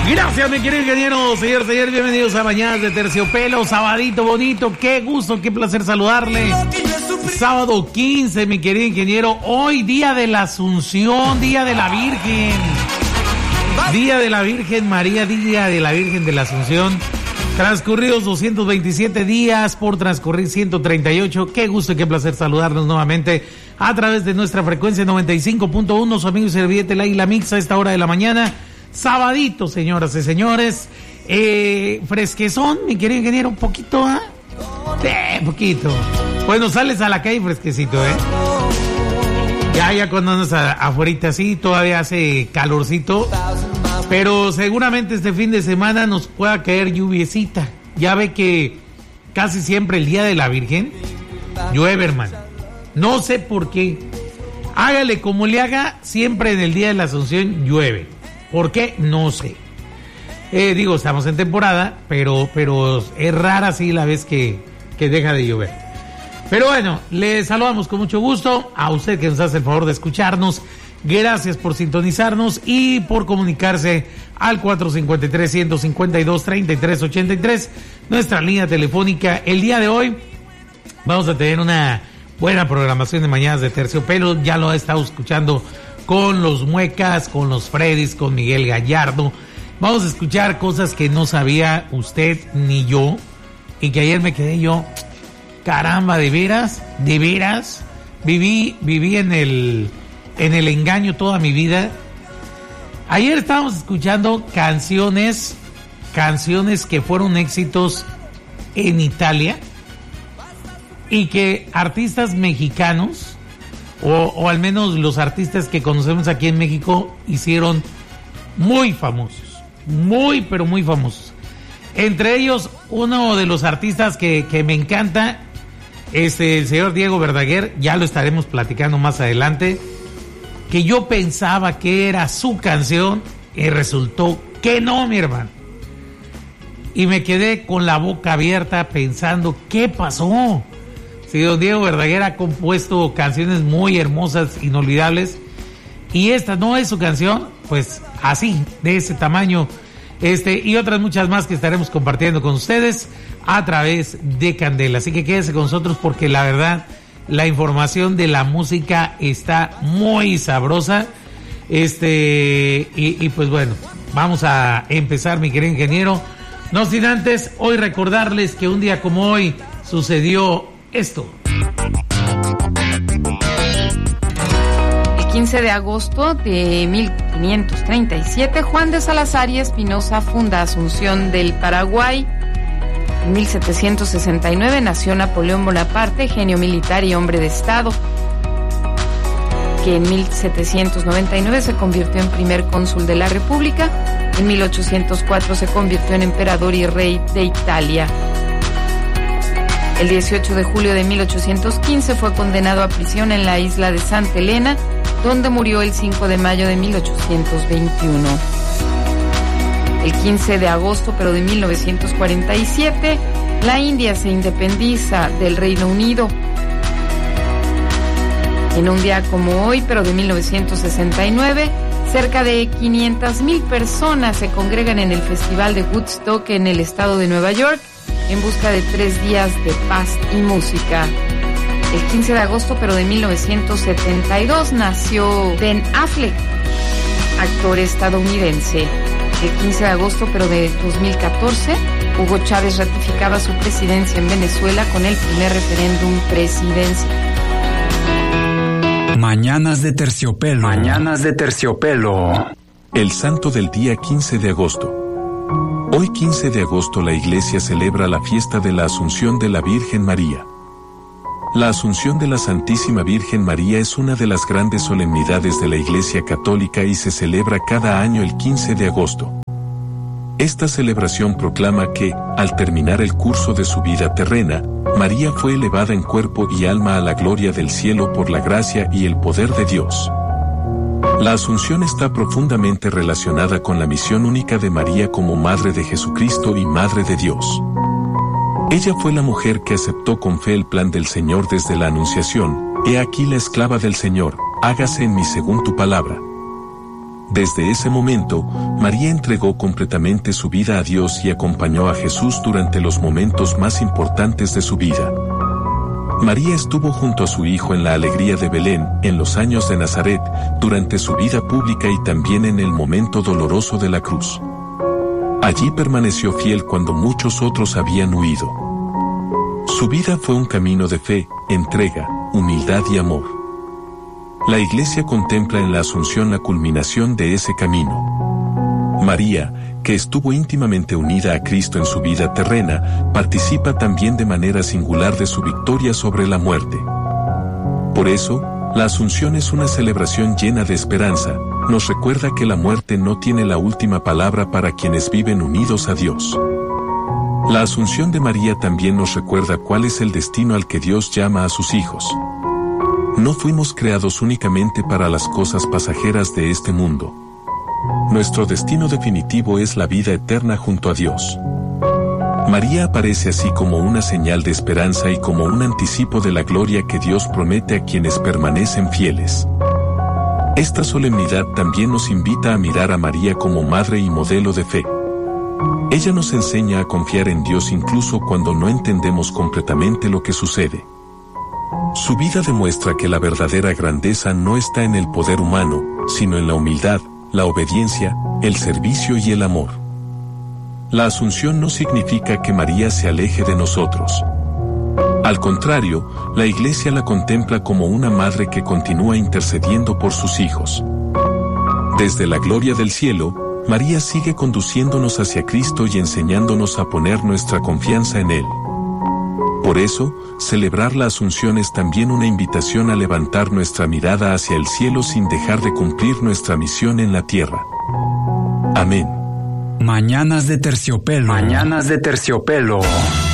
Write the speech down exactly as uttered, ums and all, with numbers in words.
Gracias, mi querido ingeniero. Señor, señor, bienvenidos a Mañanas de Terciopelo. Sabadito bonito, qué gusto, qué placer saludarle. Sábado quince, mi querido ingeniero. Hoy, día de la Asunción, día de la Virgen. Día de la Virgen María, día de la Virgen de la Asunción. Transcurridos doscientos veintisiete días por transcurrir ciento treinta y ocho. Qué gusto y qué placer saludarnos nuevamente a través de nuestra frecuencia noventa y cinco punto uno. Su amigo y servillete, la Isla Mixa, a esta hora de la mañana. Sabadito, señoras y señores. Eh, fresquezón, mi querido ingeniero, un poquito, ¿ah? ¿eh? Sí, poquito. Bueno, sales a la calle fresquecito, ¿eh? Ya, ya cuando andas afuera así, todavía hace calorcito. Pero seguramente este fin de semana nos pueda caer lluviecita. Ya ve que casi siempre el día de la Virgen llueve, hermano. No sé por qué. Hágale como le haga, siempre en el día de la Asunción llueve. ¿Por qué? No sé. Eh, digo, estamos en temporada, pero, pero es rara así la vez que, que deja de llover. Pero bueno, le saludamos con mucho gusto a usted que nos hace el favor de escucharnos. Gracias por sintonizarnos y por comunicarse al cuatro cinco tres, uno cinco dos, tres tres ocho tres, nuestra línea telefónica. El día de hoy vamos a tener una buena programación de Mañanas de Terciopelo. Ya lo he estado escuchando con los Muecas, con los Freddys, con Miguel Gallardo. Vamos a escuchar cosas que no sabía usted ni yo y que ayer me quedé yo, caramba, de veras, de veras, viví, viví en el, en el engaño toda mi vida. Ayer estábamos escuchando canciones, canciones que fueron éxitos en Italia y que artistas mexicanos, O, o al menos los artistas que conocemos aquí en México, hicieron muy famosos, muy pero muy famosos. Entre ellos, uno de los artistas que, que me encanta, este, el señor Diego Verdaguer, ya lo estaremos platicando más adelante, que yo pensaba que era su canción y resultó que no, mi hermano. Y me quedé con la boca abierta pensando, ¿qué pasó? Sí, don Diego Verdaguer ha compuesto canciones muy hermosas, inolvidables, y esta no es su canción, pues así, de ese tamaño, este y otras muchas más que estaremos compartiendo con ustedes a través de Candela. Así que quédese con nosotros porque la verdad, la información de la música está muy sabrosa, este y, y pues bueno, vamos a empezar, mi querido ingeniero. No sin antes, hoy recordarles que un día como hoy sucedió esto. El quince de agosto de mil quinientos treinta y siete, Juan de Salazar y Espinosa funda Asunción del Paraguay. En mil setecientos sesenta y nueve nació Napoleón Bonaparte, genio militar y hombre de Estado, que en mil setecientos noventa y nueve se convirtió en primer cónsul de la República. En mil ochocientos cuatro se convirtió en emperador y rey de Italia. El dieciocho de julio de mil ochocientos quince fue condenado a prisión en la isla de Santa Elena, donde murió el cinco de mayo de mil ochocientos veintiuno. El quince de agosto, pero de mil novecientos cuarenta y siete, la India se independiza del Reino Unido. En un día como hoy, pero de mil novecientos sesenta y nueve, cerca de quinientas mil personas se congregan en el Festival de Woodstock en el estado de Nueva York, en busca de tres días de paz y música. El quince de agosto, pero de mil novecientos setenta y dos, nació Ben Affleck, actor estadounidense. El quince de agosto, pero de dos mil catorce, Hugo Chávez ratificaba su presidencia en Venezuela con el primer referéndum presidencial. Mañanas de Terciopelo. Mañanas de Terciopelo. El santo del día quince de agosto. Hoy quince de agosto la Iglesia celebra la fiesta de la Asunción de la Virgen María. La Asunción de la Santísima Virgen María es una de las grandes solemnidades de la Iglesia Católica y se celebra cada año el quince de agosto. Esta celebración proclama que, al terminar el curso de su vida terrena, María fue elevada en cuerpo y alma a la gloria del cielo por la gracia y el poder de Dios. La Asunción está profundamente relacionada con la misión única de María como Madre de Jesucristo y Madre de Dios. Ella fue la mujer que aceptó con fe el plan del Señor desde la Anunciación. He aquí la esclava del Señor, hágase en mí según tu palabra. Desde ese momento, María entregó completamente su vida a Dios y acompañó a Jesús durante los momentos más importantes de su vida. María estuvo junto a su hijo en la alegría de Belén, en los años de Nazaret, durante su vida pública y también en el momento doloroso de la cruz. Allí permaneció fiel cuando muchos otros habían huido. Su vida fue un camino de fe, entrega, humildad y amor. La Iglesia contempla en la Asunción la culminación de ese camino. María, que estuvo íntimamente unida a Cristo en su vida terrena, participa también de manera singular de su victoria sobre la muerte. Por eso, la Asunción es una celebración llena de esperanza, nos recuerda que la muerte no tiene la última palabra para quienes viven unidos a Dios. La Asunción de María también nos recuerda cuál es el destino al que Dios llama a sus hijos. No fuimos creados únicamente para las cosas pasajeras de este mundo. Nuestro destino definitivo es la vida eterna junto a Dios. María aparece así como una señal de esperanza y como un anticipo de la gloria que Dios promete a quienes permanecen fieles. Esta solemnidad también nos invita a mirar a María como madre y modelo de fe. Ella nos enseña a confiar en Dios incluso cuando no entendemos completamente lo que sucede. Su vida demuestra que la verdadera grandeza no está en el poder humano, sino en la humildad, la obediencia, el servicio y el amor. La Asunción no significa que María se aleje de nosotros. Al contrario, la Iglesia la contempla como una madre que continúa intercediendo por sus hijos. Desde la gloria del cielo, María sigue conduciéndonos hacia Cristo y enseñándonos a poner nuestra confianza en Él. Por eso, celebrar la Asunción es también una invitación a levantar nuestra mirada hacia el cielo sin dejar de cumplir nuestra misión en la tierra. Amén. Mañanas de Terciopelo. Mañanas de Terciopelo.